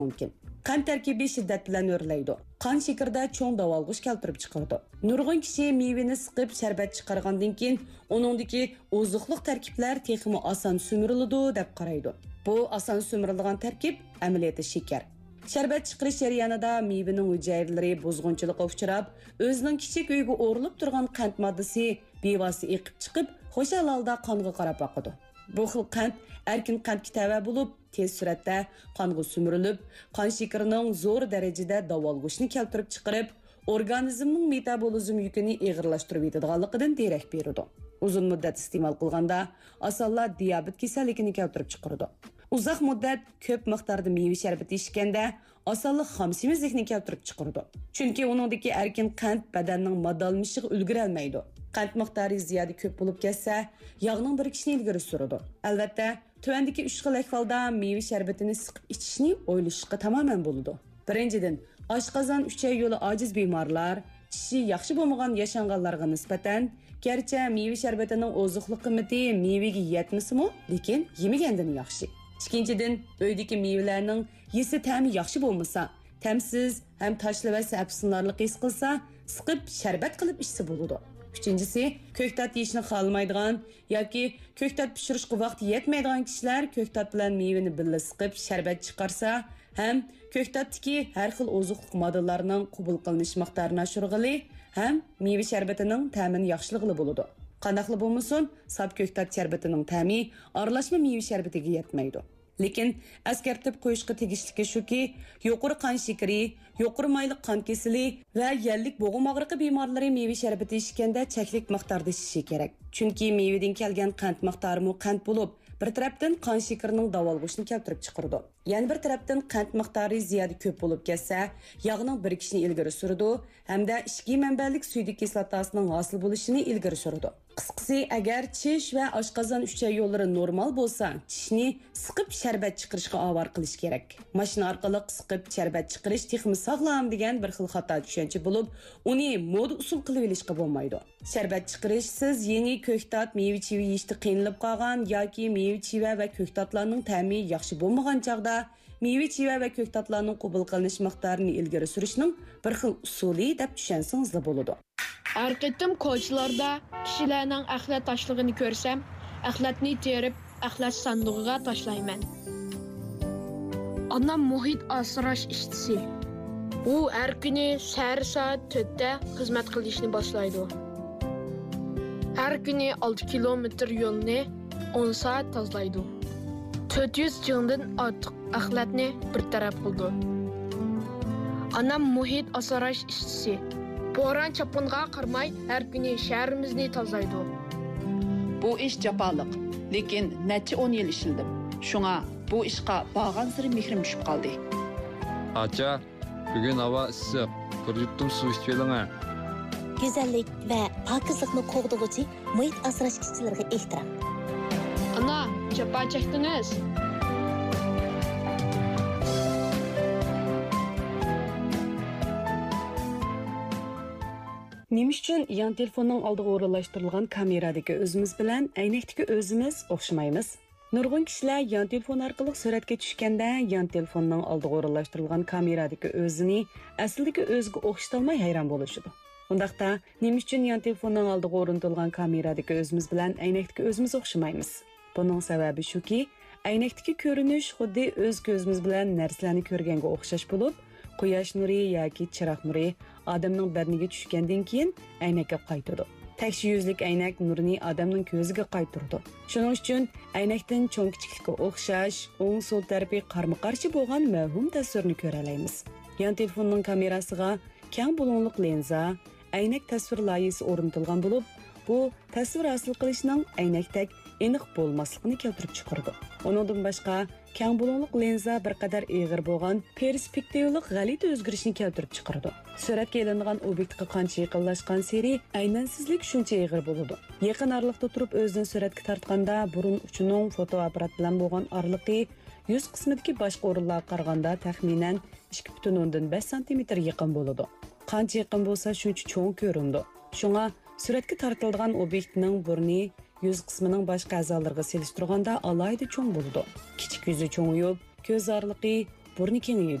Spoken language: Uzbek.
mumkin. Qand tarkibi shiddat bilan o'rlaydi. Qon shakarda cho'ng davolg'ish keltirib chiqardi. Nurg'un kishi mevani siqib sharbat chiqargandan keyin uningdagi oziqliq tarkiblar texmi oson sumiriladi deb qaraydi. Bu oson sumiriladigan tarkib amaliyoti shakar. Sharbat chiqarish jarayonida mevaning hujayralari buzg'unchilikqa uchrab, o'zining kichik uyga o'rilib turgan qand moddasi bevosita eqib chiqib, xo'shal holda qonga qarab oqadi. Bu xil qand erkin qandga tava bo'lib, tez suratda qonga sumirilib, qon shakarining zo'r darajada davolg'ishni keltirib chiqarib, organizmning metabolizm yukini og'irlashtirib yetadiganligidan derak beradi. Uzun muddat iste'mol qilganda osonlar diabet kasalligini keltirib chiqaradi. Uzoq muddat ko'p miqdorda meva sharbati ichganda osonlik xomsemizlikni keltirib chiqaradi. Chunki uningdagi erkin qand badanning modda almashishiga ulgura olmaydi. Qand miqdori ziyoda ko'p bo'lib ketsa, yog'ning birikishini ilgari suradi. Albatta, tuvandagi 3 xil ahvolda meva sharbatini siqib ichishni o'ylashga tamoman bo'ladi. Birinchidan, oshqozon uchay yo'li ojiz bemorlar, tishi yaxshi bo'lmagan yashanganlarga nisbatan, garchi meva sharbatining oziqlik qiymati mevaga yetmasimi, lekin yemagandan yaxshi. Ikkinchidan, uydagi mevalarning yesi ta'mi yaxshi bo'lmasa, tamsiz ham tashli va sapsınlarlik his qilsa, siqib sharbat qilib ichsa bo'ladi. Üçüncüsü, ko'ktat yeyishni xohlamaydigan yoki ko'ktat pishirishga vaqt yetmaydigan kishilar ko'ktat bilan mevani birga siqib sharbat chiqarsa, ham ko'ktatdagi har xil oziqlik moddalarining qabul qilinish miqdorini oshirg'ili, ham meva sharbatining ta'mini yaxshilig'ili bo'ladi. Qandaqli bo'lmasin, sap ko'ktat sharbatining ta'mi aralashma meva sharbatiga yetmaydi. Lekin askartib qo'yishga tegishligi shuki, yuqori qon shakari, yuqori mayli qon kesili va yallik bo'g'im og'riqi bemorlari meva sharbati ichganda cheklik miqdorda ichishi kerak. Chunki mevadan kelgan qand miqdori qand bo'lib, bir tarafdan qon shakarining davolg'ishni keltirib chiqaradi. Yana bir tarafdan qand miqdori ziyoda ko'p bo'lib ketsa, yog'ning birikishini ilgari suradi hamda ichki manbalik suydik kislotasining hosil bo'lishini ilgari suradi. Qisqasi, agar tish va oshqozon uchay yo'llari normal bo'lsa, tishni siqib sharbat chiqarishga avar qilish kerak. Mashina orqali siqib sharbat chiqarish texmi sog'lom degan bir xil xato tushuncha bo'lib, uni moda usul qilib olishga bo'lmaydi. Sharbat chiqarish siz yangi ko'ktat, meva-cheva yeyishda qiynalib qolgan yoki meva-cheva va ko'ktatlarning ta'mi yaxshi bo'lmagan chaqda meva-cheva va ko'ktatlarning qabul qilinish miqdorini ilgari surishning bir xil usuli deb tushunsangiz bo'ladi. Her qitim ko'chalarda kishilarning axlat tashlığını ko'rsam, axlatni terib, axlat sandig'iga tashlayman. Anam muhit asrash ishchisi. U har kuni soat 4 da xizmat qilishni boshlaydi. Har kuni 6 kilometr yo'lni 10 soat tozalaydi. 400 jingdan ortiq axlatni bir taraf qildi. Anam muhit asrash ishchisi. Bo'ron chapinga qarmay har kuni shahrimizni tozalaydi. Bu ish jafoliq, lekin necha 10 yil ishildim. Shunga bu ishqa borgan sari mehrim tushib qoldi. Acha, bugun havo issiq. Bir yuttum suv ichib oling. Go'zallik va pokizlikni qo'g'dug'uchi muhit asrash ishchilariga ehtirom. Ana, chapa chekdingiz. Nima uchun yan telefonning oldiga o'rinlashtirilgan kameradagi o'zimiz bilan aynakdagi o'zimiz o'xshamaymiz? Nurg'un kishilar yan telefon orqali suratga tushganda yan telefonning oldiga o'rinlashtirilgan kameradagi o'zini aslidagi o'ziga o'xshatolmay hayron bo'lishadi. Undaqda nima uchun yan telefonning oldiga o'rintilgan kameradagi o'zimiz bilan aynakdagi o'zimiz o'xshamaymiz? Buning sababi shuki, aynakdagi ko'rinish xuddi o'z ko'zimiz bilan narsalarni ko'rganga o'xshash bo'lib, quyosh nuri yoki chiroq nuri odamning badaniga tushgandan keyin aynakka qaytadi. Takshi yuzlik aynak nurini odamning ko'ziga qaytaradi. Shuning uchun aynakdan cho'ng kichiklikka o'xshash, o'ng so'l tarafi qarama-qarshi bo'lgan mavhum tasvirni ko'ra olamiz. Yan telefonning kamerasiga keng bo'lonliq lenza, aynak tasvir loyihasi o'rnatilgan bo'lib, bu tasvir hosil qilishning aynakdek aniq bo'lmasligini keltirib chiqaradi. Uningdan boshqa keng bo'lonliq lenza bir qadar eg'ir bo'lgan perspektivalik g'alati o'zgarishni keltirib chiqaradi. Suratga ilingan obyektga qancha yaqinlashgan sari aynansizlik shuncha eg'ir bo'ladi. Yaqin oraliqda turib o'zini suratga tortganda burun uchining fotoapparat bilan bo'lgan oraliqi yuz qismidagi boshqa o'rinlarga qaraganda taxminan 2,5 cm yaqin bo'ladi. Qancha yaqin bo'lsa shuncha cho'ng ko'rindi. Shunga suratga tortilgan obyektning burni yuz qismining boshqa a'zolariga selishtirganda alayda cho'ng bo'ladi. Kichik yuzi cho'ngayib, ko'z oraliqi burni kengaydi.